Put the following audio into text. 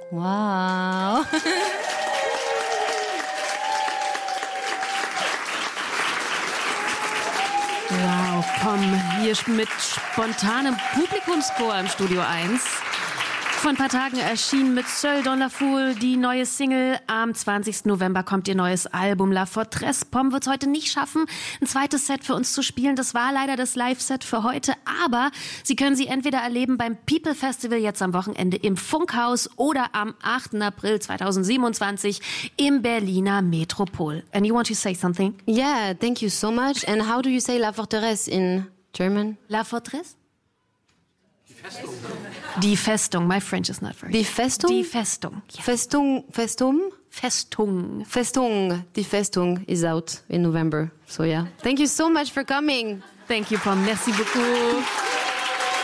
Wow. Wow, komm, hier mit spontanem Publikumschor im Studio 1. Vor ein paar Tagen erschien mit Seul dans la Foule die neue Single. Am 20. November kommt ihr neues Album La Fortresse. Pom wird es heute nicht schaffen, ein zweites Set für uns zu spielen. Das war leider das Live-Set für heute. Aber Sie können sie entweder erleben beim People Festival jetzt am Wochenende im Funkhaus oder am 8. April 2027 im Berliner Metropol. And you want to say something? Yeah, thank you so much. And how do you say La Forteresse in German? La Fortresse? Die Festung. My French is not very good. Die Festung? Die Festung. Ja. Festung. Die Festung is out in November. So yeah. Thank you so much for coming. Thank you, Pom. Merci beaucoup.